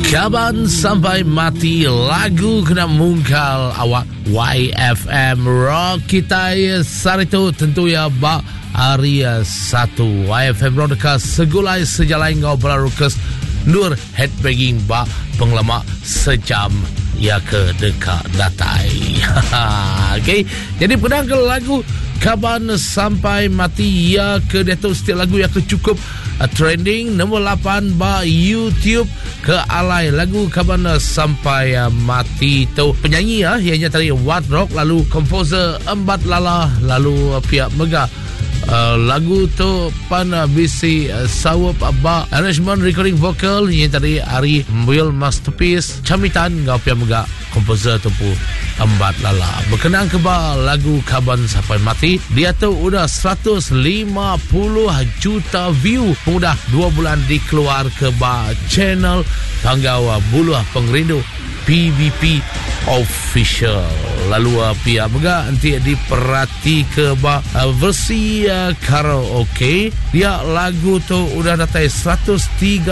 Kaban sampai mati lagu kena mungkal awak YFM Rock kita saat itu tentu ya bak hari satu YFM Rock dekat segulai sejalai ngau belarukes nur headbanging bak penglama sejam ya ke dekat datai. Okay, jadi pedang ke lagu Kaban sampai mati ya ke detok setiap lagu yang ke cukup trending nombor 8 ba YouTube ke alai lagu Kaban sampai mati tu penyanyi ianya tadi Wat Rock, lalu komposer Embat Lala, lalu pihak Mega lagu tu pan bisi sawap ba arrangement recording vocal yang tadi Ari Will Masterpiece Camitan ngau pihak Mega komposer tu pun Embat Lala. Berkenaan ke ba lagu Kaban sampai mati, dia tu udah 150 juta view, udah 2 bulan dikeluar ke ba channel Panggawa Buluh Pengrindu PVP Official. Lalu pihak Mega nanti diperhati ke ba versi karaoke, dia lagu tu udah datai 130,000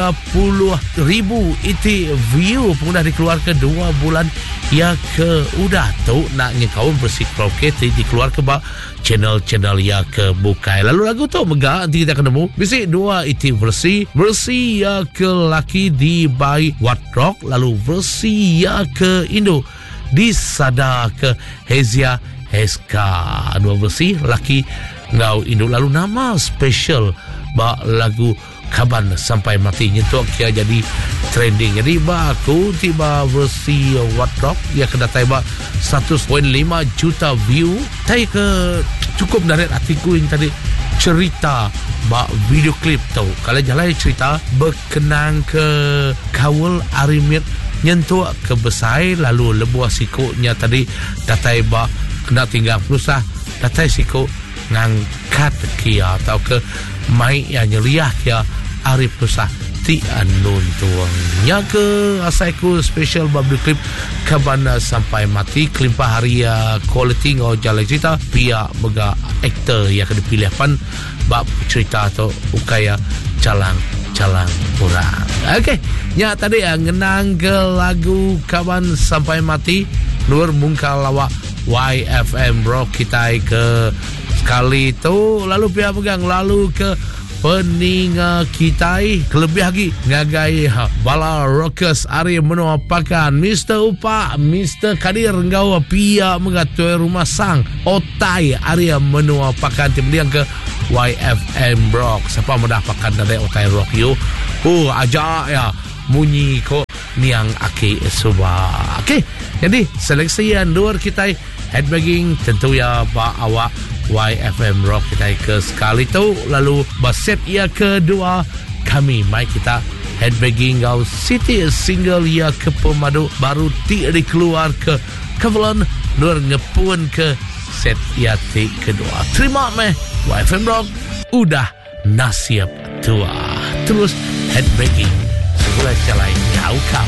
itu view, pun dah dikeluar ke 2 bulan ya ke udah tu nak ngekawan versi karaoke dikeluar ke ba channel ya ke bukai. Lalu lagu tu Mega nanti kita akan nemu bisi 2 itu versi ya ke laki di by Wat Rock, lalu versi ya ke Indo di Sada ke Hezia SK, 2 versi laki ngau Indo. Lalu nama special ba lagu Kaban sampai mati nyetok kia jadi trending. Jadi ba aku tiba versi Wat Rock dia kedatai ba 100.5 juta view. Tai ke cukup dari artikel yang tadi cerita ba video klip tu. Kalau jalan cerita berkenaan ke kawal Arimit nyentuh ke besai, lalu lebuah sikunya tadi datai ba kena tinggal pelusah datai siku ngangkat kia atau ke mai yang nyeliah kia Arif pelusah ti anun tuangnya ke asaiku special ba video klip Kaban sampai mati kelimpah hari quality ngau jalan cerita pihak Mega aktor yang akan dipilih pan bab cerita tu ukaya calang kurang. Okey, nya tadi ngenang ke lagu Kaban sampai mati nur mungkal lawak YFM Rock kita ke sekali tu, lalu pihak pegang lalu ke peninga kita kelebih lagi ngagai bala rockers Ari menua pakan Mr. Upa Mr. Kadir ngau pihak mengatui rumah sang otai Ari menua pakan tim dia ke YFM Rock. Siapa mudah pakan dari otai rock you ajak ya munyi ko niang aki suba. Okey, jadi seleksian luar kita headbanging tentu ya ba awak YFM Rock kita ke sekali tu, lalu baset ia kedua kami mai kita headbanging ngau city single ia ke pemadu baru ti dikeluar ke Kevlon nur ngepun ke set ia ti kedua. Terima meh YFM Rock udah nasiap tua terus headbanging segala calai ngau kau.